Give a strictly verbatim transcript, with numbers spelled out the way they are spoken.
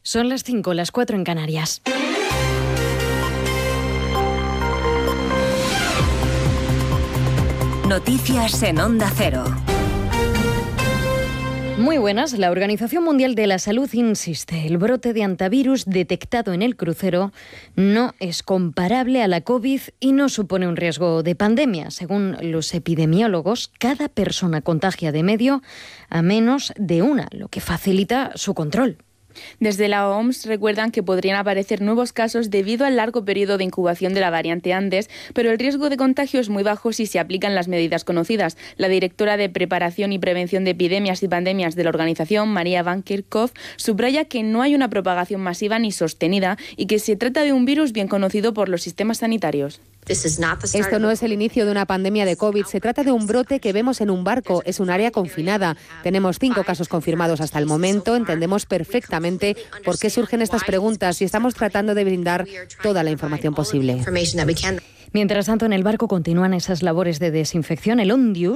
Son las cinco, las cuatro en Canarias. Noticias en Onda Cero. Muy buenas. La Organización Mundial de la Salud insiste, el brote de hantavirus detectado en el crucero no es comparable a la COVID y no supone un riesgo de pandemia. Según los epidemiólogos, cada persona contagia de medio a menos de una, lo que facilita su control. Desde la O M S recuerdan que podrían aparecer nuevos casos debido al largo periodo de incubación de la variante Andes, pero el riesgo de contagio es muy bajo si se aplican las medidas conocidas. La directora de Preparación y Prevención de Epidemias y Pandemias de la organización, María Van Kerkhove, subraya que no hay una propagación masiva ni sostenida y que se trata de un virus bien conocido por los sistemas sanitarios. Esto no es el inicio de una pandemia de COVID, se trata de un brote que vemos en un barco, es un área confinada. Tenemos cinco casos confirmados hasta el momento, entendemos perfectamente por qué surgen estas preguntas y estamos tratando de brindar toda la información posible. Mientras tanto, en el barco continúan esas labores de desinfección. El Ondius